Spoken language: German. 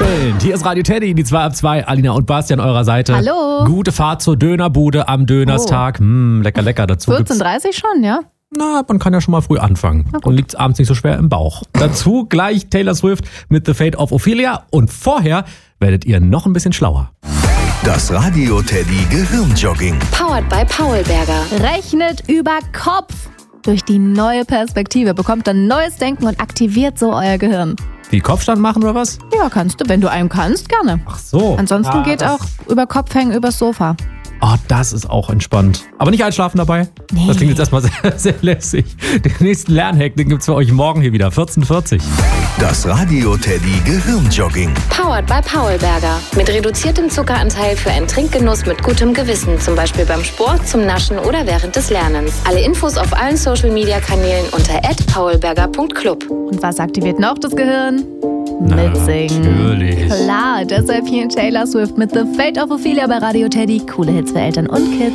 Abend. Hier ist Radio Teddy, die 2 ab 2. Alina und Bastian an eurer Seite. Hallo. Gute Fahrt zur Dönerbude am Dönerstag. Lecker, lecker. Dazu 14.30 schon, ja? Na, man kann ja schon mal früh anfangen. Und liegt's abends nicht so schwer im Bauch. Dazu gleich Taylor Swift mit The Fate of Ophelia. Und vorher werdet ihr noch ein bisschen schlauer. Das Radio Teddy Gehirnjogging. Powered by Paulberger. Rechnet über Kopf. Durch die neue Perspektive bekommt ihr neues Denken und aktiviert so euer Gehirn. Wie Kopfstand machen oder was? Ja, kannst du. Wenn du einem kannst, gerne. Ach so. Ansonsten geht auch über Kopf hängen übers Sofa. Oh, das ist auch entspannt. Aber nicht einschlafen dabei. Nee. Das klingt jetzt erstmal sehr, sehr lässig. Den nächsten Lernhack, den gibt's für euch morgen hier wieder. 14:40. Das Radio Teddy Gehirnjogging. Powered by Paulberger. Mit reduziertem Zuckeranteil für einen Trinkgenuss mit gutem Gewissen. Zum Beispiel beim Sport, zum Naschen oder während des Lernens. Alle Infos auf allen Social-Media-Kanälen unter @paulberger.club. Und was aktiviert noch das Gehirn? Na, Mitsingen. natürlich. Klar, deshalb hier Taylor Swift mit The Fate of Ophelia bei Radio Teddy. Coole Hits für Eltern und Kids.